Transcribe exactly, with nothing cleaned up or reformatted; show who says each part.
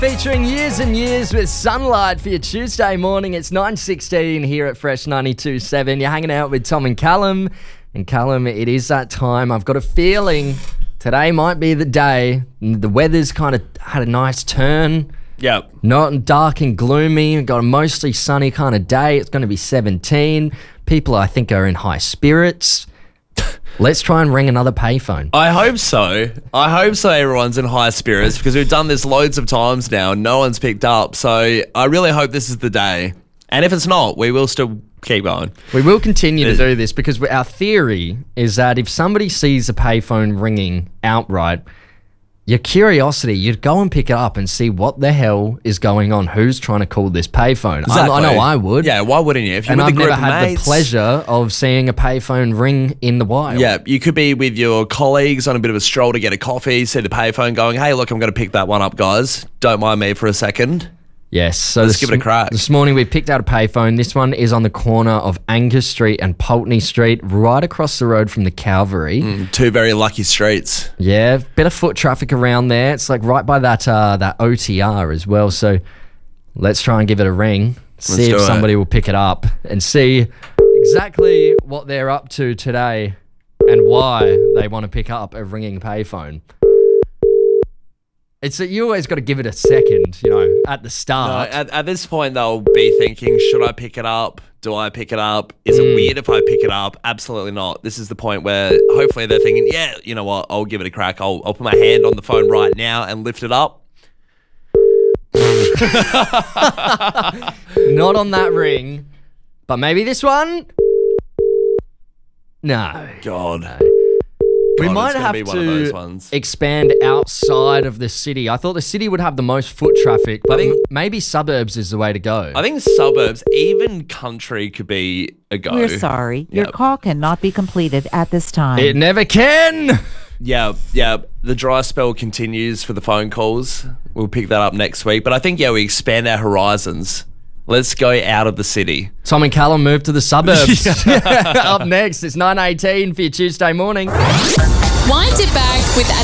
Speaker 1: Featuring Years and Years with Sunlight for your Tuesday morning. It's nine sixteen here at Fresh ninety-two point seven. You're hanging out with Tom and Callum. And Callum, it is that time. I've got a feeling today might be the day. The weather's kind of had a nice turn.
Speaker 2: Yep.
Speaker 1: Not dark and gloomy. We've got a mostly sunny kind of day. It's going to be seventeen. People, I think, are in high spirits. Let's try and ring another payphone.
Speaker 2: I hope so. I hope so everyone's in high spirits because we've done this loads of times now and no one's picked up. So I really hope this is the day. And if it's not, we will still keep going.
Speaker 1: We will continue to do this because our theory is that if somebody sees a payphone ringing outright, your curiosity, you'd go and pick it up and see what the hell is going on. Who's trying to call this payphone?
Speaker 2: Exactly.
Speaker 1: I, I know I would.
Speaker 2: Yeah, why wouldn't you? If you're
Speaker 1: and
Speaker 2: with
Speaker 1: I've
Speaker 2: a group
Speaker 1: never
Speaker 2: of
Speaker 1: had
Speaker 2: mates,
Speaker 1: the pleasure of seeing a payphone ring in the wild.
Speaker 2: Yeah, you could be with your colleagues on a bit of a stroll to get a coffee, see the payphone going, hey, look, I'm going to pick that one up, guys. Don't mind me for a second.
Speaker 1: Yes. So
Speaker 2: Let's
Speaker 1: this,
Speaker 2: give it a crack.
Speaker 1: This morning we picked out a payphone. This one is on the corner of Angus Street and Pulteney Street, right across the road from the Calvary.
Speaker 2: Mm, two very lucky streets.
Speaker 1: Yeah, bit of foot traffic around there. It's like right by that uh, that O T R as well. So let's try and give it a ring. See
Speaker 2: Let's
Speaker 1: if
Speaker 2: do
Speaker 1: somebody
Speaker 2: it.
Speaker 1: will pick it up and see exactly what they're up to today and why they want to pick up a ringing payphone. It's that you always got to give it a second, you know, at the
Speaker 2: No,
Speaker 1: start.
Speaker 2: at, at this point, they'll be thinking, should I pick it up? Do I pick it up? Is it weird if I pick it up? Absolutely not. This is the point where hopefully they're thinking, yeah, you know what? I'll give it a crack. I'll, I'll put my hand on the phone right now and lift it up.
Speaker 1: Not on that ring, but maybe this one? No.
Speaker 2: God.
Speaker 1: No. We
Speaker 2: God,
Speaker 1: might
Speaker 2: it's gonna
Speaker 1: have
Speaker 2: be one of those
Speaker 1: to
Speaker 2: ones.
Speaker 1: expand outside of the city. I thought the city would have the most foot traffic, but
Speaker 2: I think-
Speaker 1: m- maybe suburbs is the way to go.
Speaker 2: I think suburbs, even country could be a go.
Speaker 3: We're sorry. Your
Speaker 2: Yep.
Speaker 3: call cannot be completed at this time.
Speaker 1: It never can.
Speaker 2: Yeah, yeah. The dry spell continues for the phone calls. We'll pick that up next week. But I think, yeah, we expand our horizons. Let's go out of the city.
Speaker 1: Tom and Callum move to the suburbs. Up next, it's nine eighteen for your Tuesday morning.
Speaker 4: Wind it back with